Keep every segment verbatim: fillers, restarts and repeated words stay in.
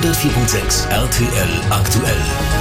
hundertvier Komma sechs R T L aktuell.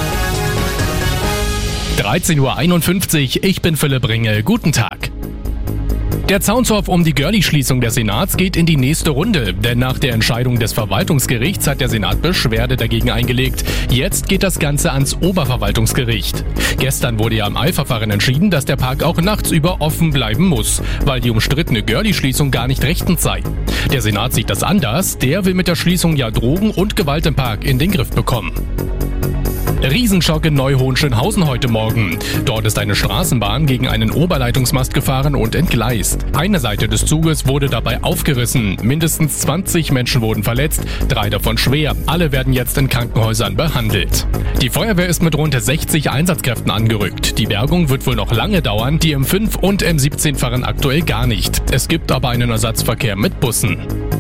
dreizehn Uhr einundfünfzig, ich bin Philipp Ringel. Guten Tag. Der Zaunpfahl um die Görli-Schließung des Senats geht in die nächste Runde, denn nach der Entscheidung des Verwaltungsgerichts hat der Senat Beschwerde dagegen eingelegt. Jetzt geht das Ganze ans Oberverwaltungsgericht. Gestern wurde ja im Eilverfahren entschieden, dass der Park auch nachts über offen bleiben muss, weil die umstrittene Görli-Schließung gar nicht rechtens sei. Der Senat sieht das anders, der will mit der Schließung ja Drogen und Gewalt im Park in den Griff bekommen. Riesenschock in Neuhohenschönhausen heute Morgen. Dort ist eine Straßenbahn gegen einen Oberleitungsmast gefahren und entgleist. Eine Seite des Zuges wurde dabei aufgerissen. Mindestens zwanzig Menschen wurden verletzt, drei davon schwer. Alle werden jetzt in Krankenhäusern behandelt. Die Feuerwehr ist mit rund sechzig Einsatzkräften angerückt. Die Bergung wird wohl noch lange dauern. Die M fünf und M siebzehn fahren aktuell gar nicht. Es gibt aber einen Ersatzverkehr mit Bussen.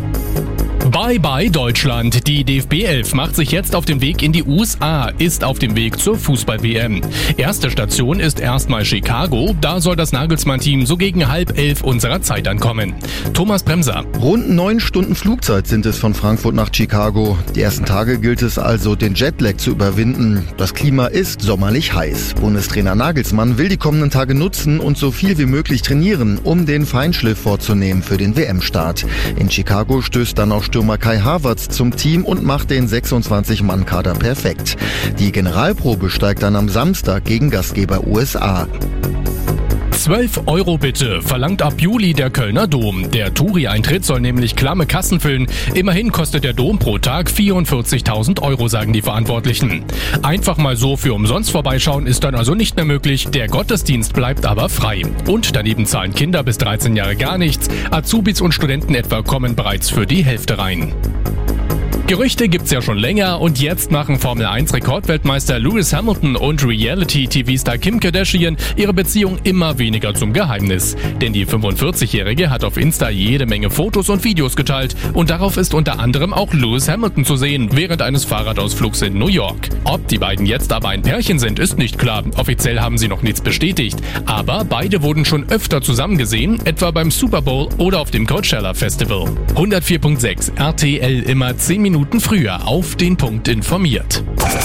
Bye bye Deutschland. Die D F B elf macht sich jetzt auf den Weg in die U S A, ist auf dem Weg zur Fußball-W M. Erste Station ist erstmal Chicago, da soll das Nagelsmann-Team so gegen halb elf unserer Zeit ankommen. Thomas Bremser. Rund neun Stunden Flugzeit sind es von Frankfurt nach Chicago. Die ersten Tage gilt es also, den Jetlag zu überwinden. Das Klima ist sommerlich heiß. Bundestrainer Nagelsmann will die kommenden Tage nutzen und so viel wie möglich trainieren, um den Feinschliff vorzunehmen für den W M-Start. In Chicago stößt dann auch Stürmer Kai Havertz zum Team und macht den sechsundzwanzig-Mann-Kader perfekt. Die Generalprobe steigt dann am Samstag gegen Gastgeber U S A. zwölf Euro bitte, verlangt ab Juli der Kölner Dom. Der Touri-Eintritt soll nämlich klamme Kassen füllen. Immerhin kostet der Dom pro Tag vierundvierzigtausend Euro, sagen die Verantwortlichen. Einfach mal so für umsonst vorbeischauen ist dann also nicht mehr möglich. Der Gottesdienst bleibt aber frei. Und daneben zahlen Kinder bis dreizehn Jahre gar nichts. Azubis und Studenten etwa kommen bereits für die Hälfte rein. Gerüchte gibt's ja schon länger und jetzt machen Formel eins Rekordweltmeister Lewis Hamilton und Reality-T V-Star Kim Kardashian ihre Beziehung immer weniger zum Geheimnis. Denn die fünfundvierzigjährige hat auf Insta jede Menge Fotos und Videos geteilt und darauf ist unter anderem auch Lewis Hamilton zu sehen, während eines Fahrradausflugs in New York. Ob die beiden jetzt aber ein Pärchen sind, ist nicht klar. Offiziell haben sie noch nichts bestätigt. Aber beide wurden schon öfter zusammen gesehen, etwa beim Super Bowl oder auf dem Coachella Festival. hundertvier Komma sechs R T L immer zehn Minuten früher auf den Punkt informiert.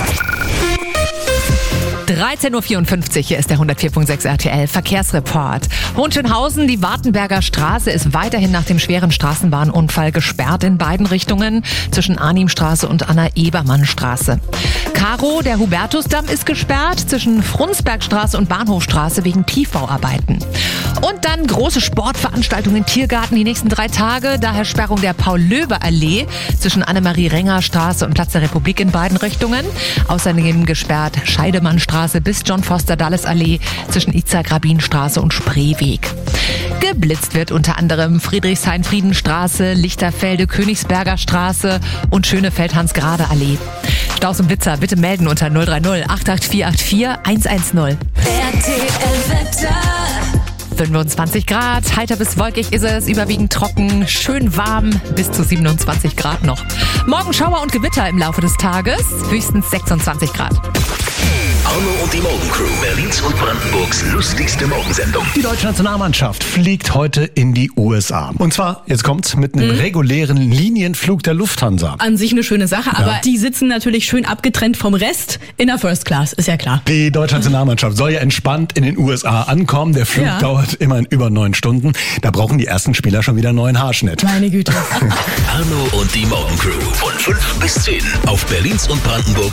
dreizehn Uhr vierundfünfzig, hier ist der hundertvier Komma sechs R T L Verkehrsreport. Hohenschönhausen, die Wartenberger Straße ist weiterhin nach dem schweren Straßenbahnunfall gesperrt in beiden Richtungen zwischen Arnimstraße und Anna-Ebermann-Straße. Karo, der Hubertusdamm ist gesperrt zwischen Frundsbergstraße und Bahnhofstraße wegen Tiefbauarbeiten. Und dann große Sportveranstaltungen im Tiergarten die nächsten drei Tage. Daher Sperrung der Paul-Löbe-Allee zwischen Annemarie-Renger-Straße und Platz der Republik in beiden Richtungen. Außerdem gesperrt Scheidemannstraße bis John-Foster-Dulles-Allee zwischen Itzhak-Rabin-Straße und Spreeweg. Geblitzt wird unter anderem Friedrichshain-Friedenstraße, Lichterfelde, Königsberger Straße und Schönefeld-Hans-Grade-Allee. Staus und Blitzer bitte melden unter null drei null acht acht vier acht vier eins eins null. R T L-Wetter. fünfundzwanzig Grad, heiter bis wolkig ist es, überwiegend trocken, schön warm, bis zu siebenundzwanzig Grad noch. Morgen Schauer und Gewitter im Laufe des Tages, höchstens sechsundzwanzig Grad. Arno und die Morgencrew, Berlins und Brandenburgs lustigste Morgensendung. Die deutsche Nationalmannschaft fliegt heute in die U S A. Und zwar, jetzt kommt's, mit einem mhm. regulären Linienflug der Lufthansa. An sich eine schöne Sache, aber ja. Die sitzen natürlich schön abgetrennt vom Rest in der First Class, ist ja klar. Die deutsche Nationalmannschaft soll ja entspannt in den U S A ankommen. Der Flug ja. dauert immerhin über neun Stunden. Da brauchen die ersten Spieler schon wieder einen neuen Haarschnitt. Meine Güte. Arno und die Morgencrew von fünf bis zehn auf Berlins und Brandenburgs